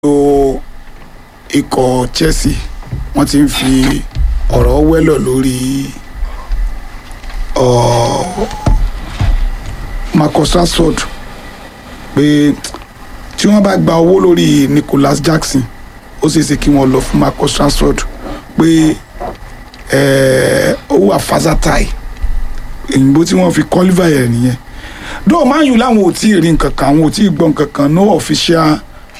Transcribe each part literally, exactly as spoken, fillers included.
o ikọ̀ Chelsea wọ́n ti ń fi ọ̀rọ̀ wẹ́lọ̀ lórí Marcus Rashford pé tí wọ́n bá gba owó lórí Nicholas Jackson ó ṣeé ṣe kí wọ́n lọ fún Marcus Rashford pé ó wà versatile òyìnbó tí wọ́n fi qualify ẹ̀ nìyẹn dóò Man U láwọn ò tí ì rí nǹkan kan àwọn ò tí ì gbọ́ nǹkan kan no official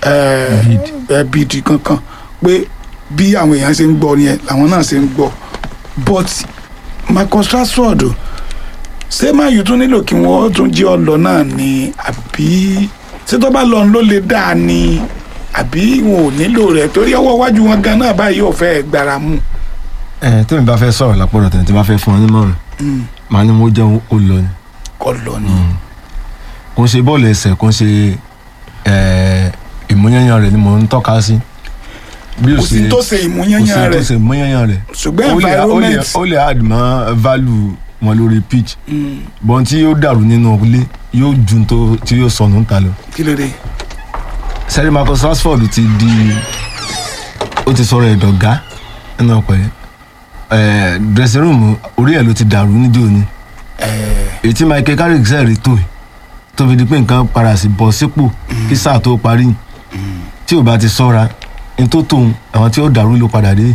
bid kankan pé bí àwọn èèyàn ṣe ń gbọ́ yẹn làwọn náà ṣe ń gbọ́ but Marcus Rashford ṣé Man U tún nílò kí wọ́n tún jí ọ lọ náà ni àbí ṣé tó bá lọ ló lè dáa ni àbí wọn ò nílò rẹ̀ torí ọwọ́ iwájú wọn gan náà báyìí ò fẹ́ gbára mú. ẹ tẹ́mi bá fẹ́ sọ̀rọ̀ lápọ̀rọ̀ tẹ̀lé tí bá fẹ́ fún ọ nímọ̀ràn màá ní mo jẹun ó lọ ni. kọ́ lọ ni. kò ń ṣe bọ́ọ̀lù ẹsẹ̀ kò ń ṣe ìmúyányán rẹ̀ ni mò ń tọ́ka sí. kò sí tó ṣe ìmúyányán rẹ̀ kò sí tó ṣe ìmúyányán rẹ̀ ṣùgbọ́n environment ó lè add mọ́ value wọn lórí pitch bọ́n tí yóò dàrú nínú ilé yóò ju tó tí yóò sọnù ń ta lọ. kí ló dé. sẹ́rí Marcus Rashford ti di ó ti sọ̀rọ̀ ẹ̀dọ̀gá nínú ọkọ̀ yẹn dressing room orí ẹ̀ ló ti dàrú níjó ni èyí tí Michael Carrick sẹ́ẹ̀rì tó ẹ̀ tó fi di pé nǹkan padà sí bọ́ sípò kí sáà tó parí tí ò bá ti sọ́ra ní tó tóun àwọn tí ó dàrú ló padà dé.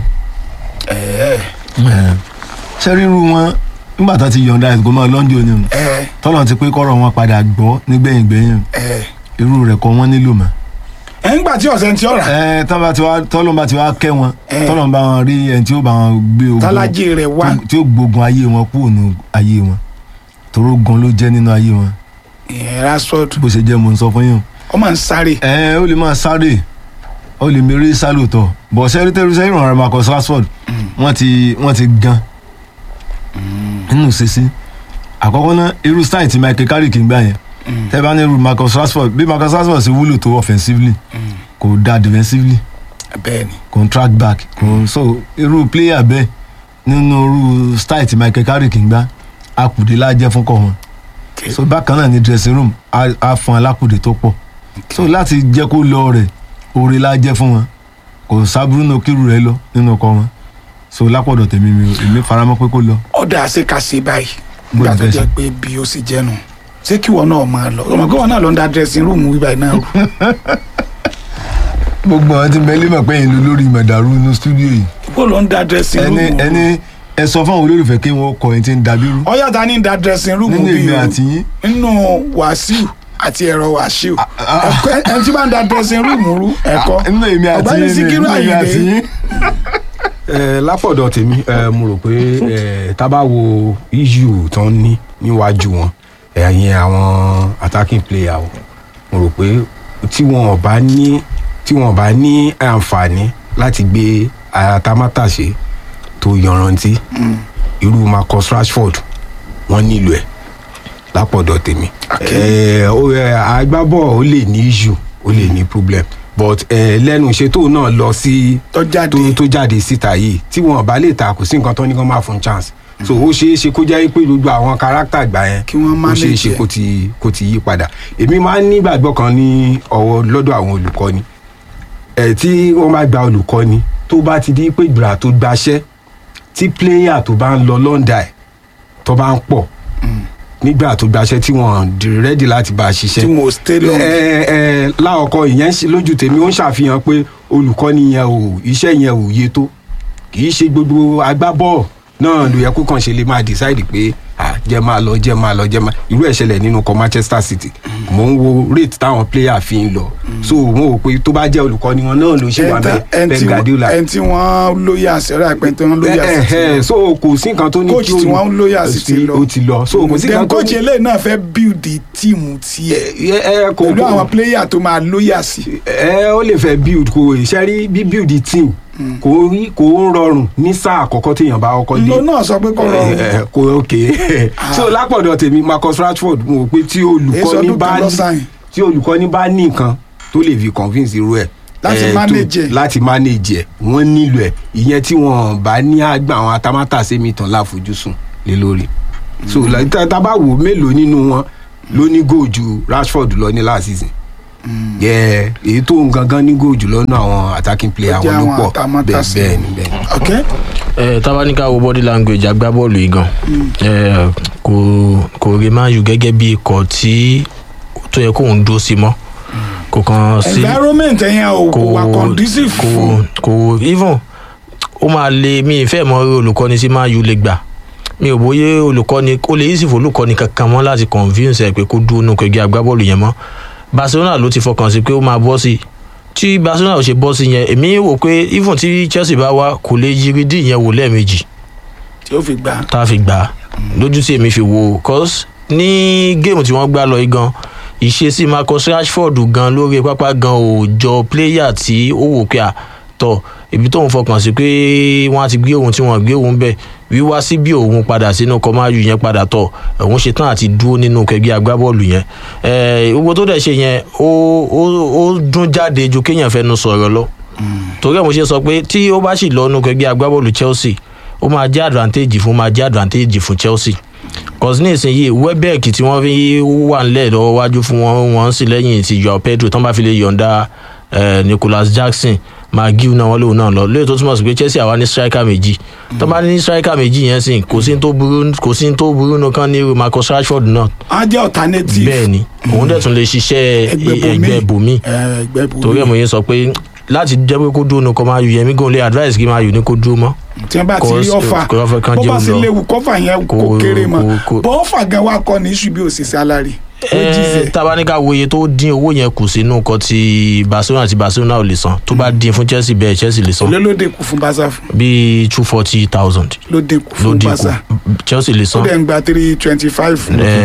sẹ́rí irú wọn nígbà tó ti yọ̀ǹda ẹ̀sìn kó máa lọ́njọ́ ni tọ́lọ̀ ti pé kọ́rọ̀ wọn padà gbọ́ nígbẹ̀yìn gbẹ̀yìn irú rẹ̀ kọ́ wọ́n nílò mọ́. ẹ ń gbà tí ọ̀sẹ̀ ti ọ̀rà. ẹ tọ́lọ́ bá ti wá kẹ́ wọn tọ́lọ́ bá wọn rí ẹni tí ó bá wọn gbé ogun tálájì rẹ̀ wá tí ó gbógun ayé wọn kúrò nínú ayé wọn toró gan ló jẹ́ nínú ayé wọn. Rashford bó ṣe jẹ́ mo ń sọ fún yín. ó máa ń sáré. ẹ ó lè máa sáré ó lè mèrè sálòtọ̀ bọ̀ sẹ́rítẹ́rù sẹ́yìn ọ̀rọ̀ Marcus Rashford wọ́n ti wọ́n ti gan nínú ṣíṣí àkọ́kọ́ náà irú style tí Michael Carrick ń gbà yẹn tẹ́ bá ní irú Marcus Rashford bí Marcus Rashford ṣe wúlò tó offensively kò dá defensively bẹ́ẹ̀ni kò ń track back kò so irú player bẹ́ẹ̀ nínú irú style tí Michael Carrick ń gbà akùdé lájẹ́ fún kọ́ wọn so bákan náà ní dressing room á fún alákùdé tó pọ̀ so láti jẹ́ kó lọ rẹ̀ oore lájẹ́ fún wọn kò sábúrú náà kírù rẹ̀ lọ nínú ọkọ̀ wọn so lápọ̀dọ̀ tèmi mi èmi faramọ́ pé kó lọ. ọ̀dà àṣekàṣe báyìí nígbà tó jẹ́ pé bí ó sì jẹ́nu ṣé kí wọn náà máa lọ ọmọ kí wọn náà lọ ń da dressing room wíwá iná rú. gbogbo àwọn tí mẹ́lí mọ̀ pé yín ló lórí ìmọ̀dàrú inú stúdíò yìí. kó lọ ń da dressing room. ẹni ẹni ẹ sọ fún àwọn olólùfẹ́ kí wọ́n kọ ẹni tí ń dàbí rú. ọyá ta ni ń da dressing room bí o nínú èmi àti yín. nínú Wàsíù àti ẹ̀rọ Wàsíù ẹni tí bá ń da dressing room rú ẹ̀kọ́ nínú èmi àti yín nínú èmi àti yín. ẹ lápọ̀dọ̀ tèmi ẹ mo rò pé ẹ tábà wo issue tán ní níwájú wọn ẹ̀yìn àwọn attacking player o mo rò pé tí wọn bá ní tí wọn bá ní àǹfààní láti gbé atamátàṣe tó yanrantí irú Marcus Rashford wọn nílò ẹ lápọ̀dọ̀ tèmi ẹ agbábọ̀ ó lè ní issue ó lè ní problem but ẹ lẹ́nu ìṣètò náà lọ sí tó jáde síta yìí tí wọn bá lè ta kò sí nǹkan tó ní kán máa fún chance so ó ṣeé ṣe kó jẹ́ pé gbogbo àwọn kárátà gbà yẹn ó ṣeé ṣe kó ti kó ti yí padà èmi máa ń nígbàgbọ́ kan ní ọwọ́ lọ́dọ̀ àwọn olùkọ́ni ẹ̀ tí wọ́n bá gba olùkọ́ni tó bá ti di pé ìgbà tó gbaṣẹ́ tí pléyà tó bá ń lọ lọ́ndà ẹ̀ tó bá ń pọ̀ nígbà tó gbaṣẹ́ tí wọ́n rẹ́dì láti bá a ṣiṣẹ́ tí wọ́n stay long. ẹ ẹ láọkọ ìyẹn lójú tèmi ó ń ṣàfihàn pé olùkọ́ni yẹn ò iṣẹ́ yẹn ò yé tó kì í ṣe gbogbo agbábọ́ọ̀ náà ló yẹ kó kàn ṣe lè máa decide pé ah jẹ́ máa lọ jẹ́ máa lọ jẹ́ máa irú ẹ̀ ṣẹlẹ̀ nínú ikọ̀ Manchester City mò ń wo rate táwọn player fi ń lọ so mo rò pé tó bá jẹ́ olùkọ́ni wọn náà ló ṣe wà bẹ́ẹ̀ Pep Guardiola. ẹni tí wọ́n lóyà sí ọ̀rẹ́ àpẹẹrẹ tí wọ́n lóyà sí ti lọ so kò sí nǹkan tó ní coach tí wọ́n lóyà sí ti lọ ó ti lọ so kò sí nǹkan tó ní. coach eléyìí náà fẹ́ build tíìmù tiẹ̀ pẹ̀lú àwọn player tó máa lóyà sí. ẹ ó lè fẹ́ build kò ìṣẹ́rí bí build team kò rí kò ń rọrùn ní sáà àkọ́kọ́ téèyàn bá ọkọ dé. ló náà sọ pé kò rọrùn. kò ok so lápọ̀dọ̀ tèmi Marcus Rashford mo rò pé tí olùkọ́ni bá ní tí olùkọ́ni bá ní nǹkan tó lè fi convince irú ẹ̀ láti manage ẹ̀ láti manage ẹ̀ wọ́n nílò ẹ̀ ìyẹn tí wọ́n bá ní àgbà àwọn atamátàsé mi tán láfojúsùn lé lórí so tá bá wò mélòó nínú wọn ló ní goal ju Rashford lọ ní last season yẹ èyí tó ń gangan ní goal jùlọ náà àwọn attacking player jẹ́ àwọn ló àwọn pọ̀ àtàmátàsí. bẹ́ẹ̀ ni bẹ́ẹ̀ ni. ok ẹ tabaníkà wo body language agbábọ́ọ̀lù yìí gan ẹ kò kò rí Man U gẹ́gẹ́ bí ikọ̀ tí tó yẹ kóun dúró sí mọ́ kò kàn sí environment ẹ̀yẹn ò kò wà conducive kò fún kò even ó máa le mi ìfẹ́ mọ́ rí olùkọ́ni sí Man U lè gbà mi ò bóyá olùkọ́ni ó lè yí sí fún olùkọ́ni kankan mọ́ láti convince ẹ pé kó dúró nù kẹ́gẹ́ agbábọ́ọ̀lù yẹn mọ́ Barcelona ló ti fọkàn sí pé ó máa bọ́ sí tí Barcelona ò ṣe bọ́ sí yẹn èmi wò pé even tí Chelsea bá wá kò lè yiri dí ìyẹn wò lẹ́ẹ̀mejì tí ó fi gbà. tá a fi gbà á lójú tí èmi fi wò cause ní géèmù tí wọ́n gbá lọ yìí gan ìṣesí Marcus Rashford gan lórí pápá gan ò jọ pléyà tí ó wò pé à tọ̀ ibi tóun fọkàn sí pé wọ́n á ti gbé òun tí wọ́n gbé òun bẹ́ẹ̀ wíwá sí bí òun padà sínú kọ́máyù yẹn padà tọ̀ òun ṣe tán àti dúró nínú kẹgbẹ́ agbábọ́ọ̀lù yẹn gbogbo tó dẹ̀ ṣe yẹn ó ó ó dún jáde ju kéèyàn fẹnu sọ̀rọ̀ lọ torí ẹ̀ mo ṣe sọ pé tí ó bá sì lọ́nu kẹgbẹ́ agbábọ́ọ̀lù Chelsea ó máa jẹ́ advantage fún máa jẹ́ advantage fún Chelsea cause ní ìsinyìí Welbeck tí wọ́n fi wà nílẹ̀ lọ́wọ́ wájú fún wọn wọ́n sì lẹ́yìn ti Joao Pedro tán bá fi lè yọ̀ǹda Nicholas Jackson magiu náà wọn lòun náà lọ lóye tó túmọ̀ sí pé Chelsea àwa ní striker méjì tó bá ní striker méjì yẹn sìn kò sí tó burú kò sí tó burú nìkan ní Marcus Rashford náà. á jẹ́ alternative. bẹ́ẹ̀ ni òun dẹ̀ tún lè ṣiṣẹ́ ẹgbẹ́ bòmí torí ẹ̀ mo yẹn sọ pé láti jẹ́ pé kó dúró ní kó máa yù yẹn mi gan lè advice kí máa yù ní kó dúró mọ́. tí wọ́n bá ti rí ọ̀fà bó bá sì léwu kọ́fà yẹn kò kéré mọ́ bọ́ ọ̀fà gan wa kọ́ ní iṣu bí òṣìṣẹ́ alárì. tabaníkà wo iye tó dín owó yẹn kù sínú nǹkan tí Barcelona tí Barcelona ò lè san tó bá dín fún Chelsea bẹ́ẹ̀ Chelsea lè san. ló ló dínkù fún Barca fún. bíi two forty thousand. ló dínkù fún Barca. Chelsea lè san. ó dẹ̀ ń gba three twenty five.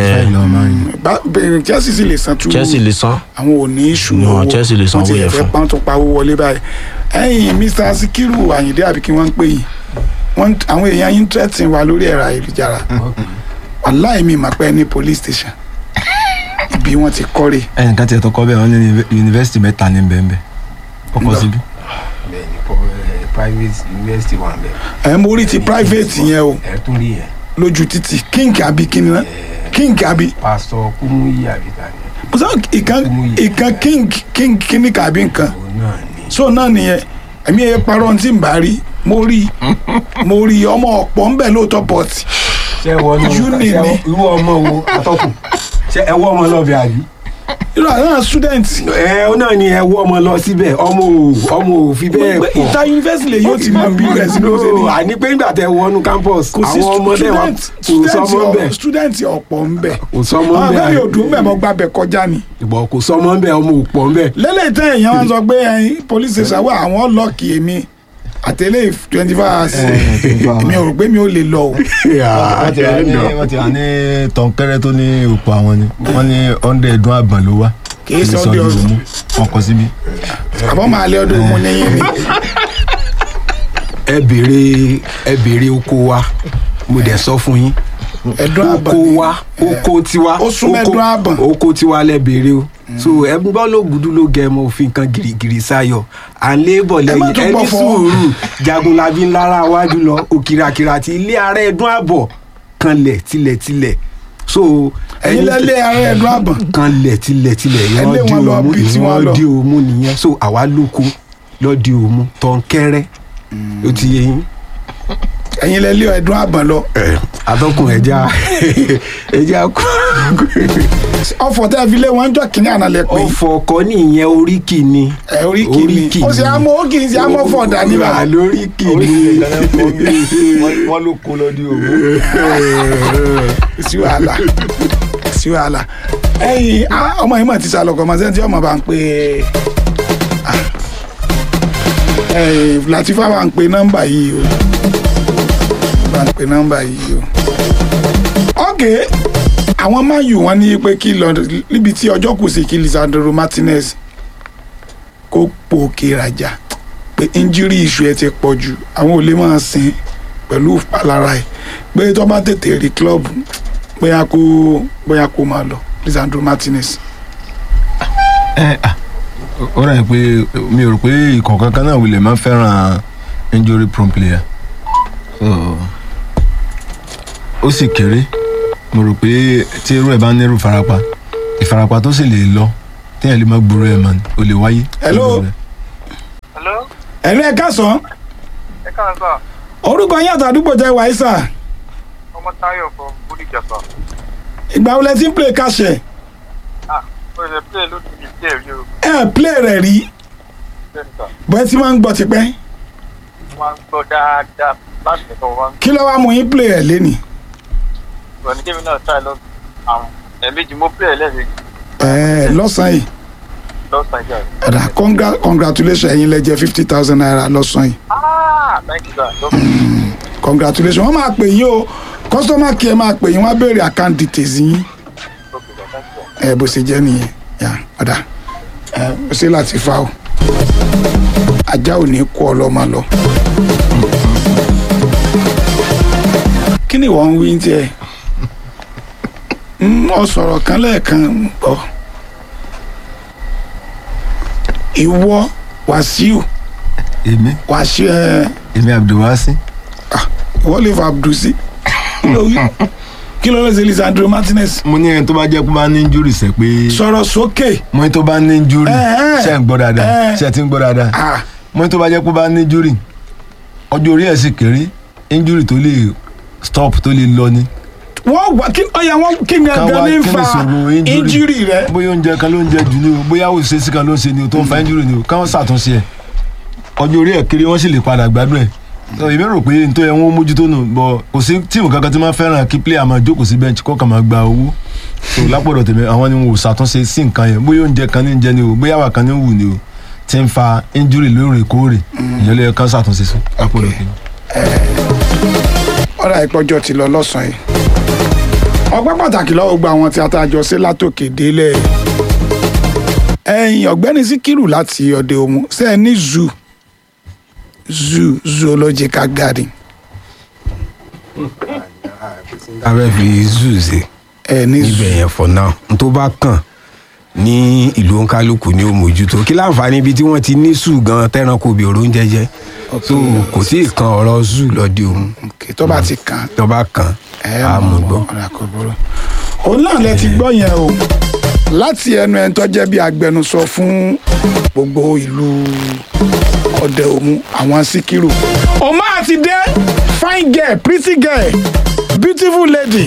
Chelsea sì lè san two. Chelsea lè san. àwọn ò ní ìṣù owó Chelsea lè san owó yẹn fún. wọ́n ti ẹ̀fẹ́ pàǹtó pawó wọlé báyìí. ẹ̀yin Mr Sikiru Ayinde àbí kí wọ́n ń pè yín àwọn èèyàn yín tẹ́tìn wà lórí ẹ̀rọ ayélujára aláìmí mà pẹ́ ní police station ibi wọ́n ti kọ́ rè. ẹnì kan tiẹ̀ tó kọ́ bẹ́ẹ̀ wọ́n ní yunifásitì mẹ́ta ní bẹ́ẹ̀ ọkọ̀ síbí. bẹ́ẹ̀ni private university wà bẹ́ẹ̀. ẹ mo rí ti private yẹn o ẹ tún rí yẹn. lójú títì king àbí kíni náà king àbí. pásítọ̀ Kúmúyì àbí tani. mo sọ ìkan ìkan king king kíní kàbí nǹkan so náà nìyẹn ẹ̀mí ẹ̀ parọ́ tí n bá rí mo rí mo rí ọmọ ọ̀pọ̀ ń bẹ̀ lóòótọ́ bọ̀tì. ṣé wọ́n ní irú ọmọ wo atọ́kùn ṣé ẹ wọ́ ọmọ lọ bí àbí. irú àwọn student. ẹ ọ náà ni ẹ wọ́ ọmọ lọ síbẹ̀ ọmọ ò ọmọ ò fi bẹ́ẹ̀ pọ̀. ìta yunifásitì lè yóò ti máa bí rẹ̀ sí ló ṣe ní. àní pé nígbà tẹ wọnú campus àwọn ọmọdé wa kò sọmọ ń bẹ̀. student ọ̀pọ̀ ń bẹ̀. kò sọmọ ń bẹ̀. àwọn akẹ́kọ̀ọ́ òdùn bẹ̀ mọ́ gbàbẹ̀ kọjá ni. ìbọn kò sọmọ ń bẹ̀ ọmọ ò pọ̀ ń bẹ̀. lélẹ̀ tẹ́ èèyàn wọn sọ pé ẹyin police station wà àwọn lọ́ọ̀kì èmi àtẹlẹ twenty four hours mi ò rò pé mi ò lè lọ o. wọ́n ti wà ní tọ̀nkẹ́rẹ́ tó ní òpó àwọn ni wọ́n ní ọ̀ndẹ̀ ẹ̀dùn àgbọ̀n ló wá. kì í sọ ọdẹ ọdún wọn kọ síbí. àbọ̀ máa lé ọdún mu níyìn ni. ẹ béèrè ẹ béèrè oko wa mo dẹ̀ sọ fún yín ẹ̀dùn àbọ̀n oko wa oko tiwa ó súnmọ́ ẹ̀dùn àbọ̀n oko tiwa lẹ béèrè o so ẹbí bá lóògùdú ló gẹ mọ òfin kan girigiri sáyọ à ń lé bọ̀ lẹ́yìn ẹni sùúrù jagunlabi ńlára wájú lọ òkìràkìrà tí ilé ara ẹ̀dùn àbọ̀ kanlẹ̀ tilẹ̀tilẹ̀ so ẹ̀yin lẹ́lẹ́ ara ẹ̀dùn àbọ̀n kanlẹ̀ tilẹ̀tilẹ̀ ìwọ́n di òmu nìyẹn so àwa lóko lọ́ọ́ di òmu tọ̀nkẹ́rẹ́ ó ti yé yín ẹ̀yin lẹ́lẹ́ ẹ̀dùn àbọ̀n lọ. àtọkùn ẹja ẹja kú. ọ̀fọ̀ tẹ́ fi lé wọn jọ kínní àná lẹ pé. ọ̀fọ̀ kọ́ nìyẹn oríkì ni. ẹ oríkì ni ó sì á mọ ó kì í sì á mọ fọ̀ dání bá. àlọ́ oríkì ni. wọ́n ló kó lọ di òwú. sí wàhálà sí wàhálà ẹ̀yin ọmọ yìí mà ti sàlọkọ ọmọ sẹ́ńtì ọmọ bá ń pè é Latifa bá ń pè nọ́mbà yìí o bá ń pè nọ́mbà yìí o. ok àwọn Man U wọ́n ní pé kí lọ níbi tí ọjọ́ kù sí kí Lisandro Martinez kó po òkè rajà pé injury issue ẹ ti pọ̀ jù àwọn ò lè máa sìn pẹ̀lú ìpalára ẹ̀ pé tó bá tètè rí club bóyá kó bóyá kó máa lọ Lisandro Martinez. ẹ ó rà pé mi ò rò pé ikọ̀ kankan náà wulẹ̀ máa ń fẹ́ràn injury prone player ó sì kéré mo rò pé tí irú ẹ̀ bá nírú ìfarapa ìfarapa tó sì lè lọ téèyàn lè má gbúrò ẹ̀ mọ́ ni ó lè wáyé. Hello. Hello, ẹ̀lú ẹ̀ kásán ẹ káàárọ̀ sà. orúkọ yín àti àdúgbò tẹ wáyé sà Ọmọ Táyọ̀ from Bódìjà sà. ìgbà wo lẹ ti ń play kàṣẹ Ah, ó ṣe play ló ti di play rí o. ẹ play rẹ rí Bẹ́ẹ̀ni sà, bọ́ẹ̀ tí máa ń gbọ́ tipẹ́ mo máa ń gbọ́ dáadáa láti ẹ̀kọ́ wọn. kí ló wá mú yín play rẹ lénìí. Ìwọ ní Kébì náà try lọ àwọn ẹ̀ẹ̀mejì mo play lẹ́ẹ̀mejì ẹ lọ́sàn-án yìí lọ́sàn-án ìjà. ẹ̀dá congra congratulations ẹ̀yin lẹ jẹ fifty thousand naira lọ́sàn-án yìí Ah, thank you sir. Lọ́sàn-án. congratulations wọ́n máa pè yín o customer care máa pè yín wọ́n á béèrè account details yín Okay sir, thank you sir. ẹ bó ṣe jẹ́ nìyẹn yà ọ̀dà ẹ bó ṣe láti fa o ajá ò ní kó ọlọ́mọ lọ. kí ni wọ́n ń wí tiẹ̀ ọ sọ̀rọ̀ kan lẹ́ẹ̀kan gbọ́ ìwọ Wàsíù èmi Wàsíù ẹ èmi Abdulwasi. ìwọ lè fa Abdul sí kí ló wí kí ló lè ṣe Lisandro Martinez mo ní ẹni tó bá jẹ́ pé bá ní injury sẹ́ pé sọ̀rọ̀ sókè mo ní tó bá ní injury Eh, eh. ṣe ń gbọ́ dáadáa Eh. ṣe ti ń gbọ́ dáadáa ah mo ní tó bá jẹ́ pé bá ní injury ọjọ́ orí ẹ̀ sì kéré injury tó lè stop tó lè lọ ni. wọ́n wá kí ọ̀yà wọn kí ni Ká ẹ̀gbẹ́ wá ní kí ni fa ìṣòro injury? injury rẹ bóyá oúnjẹ kan ló ń jẹ jù ni o bóyá òṣìṣẹ́ kan ló ń ṣe ni o tó ń fa injury ni o káwọn ṣàtúnṣe ẹ̀ ọjọ́ orí ẹ̀ kéré wọ́n sì lè padà gbádùn ẹ̀ so èmi rò pé nítorí ẹ̀ wọ́n mójútó nù bọ̀ kò sí tíìmù kankan tí wọ́n fẹ́ràn kí player máa jókòó sí bench kọ́ kàn máa gba owó so lápọ̀dọ̀ tèmi àwọn ni wọn ò ṣàtúnṣe sí nǹkan yẹn bóyá oúnjẹ kan ní jẹ ni o bóyá wà kan ní wù ni o ti ń fa injury lóòrèkóòrè ìyẹn lè kàn ṣàtúnṣe sí lápọ̀dọ̀ tèmi. ọ̀rọ̀ ìpọ́jọ́ ti lọ lọ́sàn-án yìí ọpẹ́ pàtàkì lọ́wọ́ gba àwọn tí a tá a jọ ṣe látòkè délẹ̀ ẹ̀yìn ọ̀gbẹ́ni Síkírù láti ọ̀dẹ òmu ṣe é ní zoo zoo zoological garden abẹ́ fi zoo ṣe ẹ̀ ní zoo níbẹ̀ yẹn for now n tó bá kàn ní ìlú òǹkálùkù ni ó mójútó kí láǹfààní ibi tí wọ́n ti ní zoo gan tẹ́ranko bí òró ń jẹjẹ so kò tí ì kan ọ̀rọ̀ zoo lọ́dẹ òmu Okay, tó bá ti kàn tó bá kàn á mú gbọ́. ọ̀rọ̀ àkọ́bọ̀rọ̀ òun náà lẹ ti gbọ́ yẹn o láti ẹnu ẹni tó jẹ́ bí agbẹnusọ fún gbogbo ìlú ọ̀dẹ òmu àwọn Síkírù. ọmọ àti dé fine girl pretty girl beautiful lady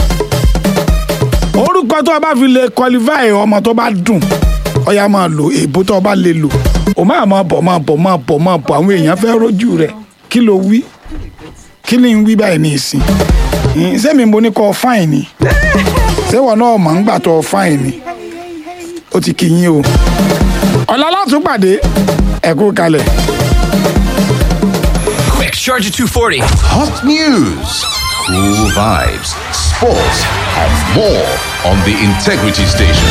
orúkọ tó o bá fi lè qualify ọmọ tó bá dùn ọyá máa lò èbó tó o bá lè lò o máa máa bọ̀ máa bọ̀ máa bọ̀ máa bọ̀ àwọn èèyàn fẹ́ rójú rẹ̀ kí ló wí kí ni ń wí báyìí ní ìsìn ṣé mi mo ní kọ́ fáìn ni ṣé wọn náà mọ̀ ń gbà tọ́ fáìn ni ó ti kí yín o ọ̀la látún pàdé ẹ̀kú kalẹ̀. Quick, Charger two forty. Hot news, cool vibes, sports, and more on the Integrity Station.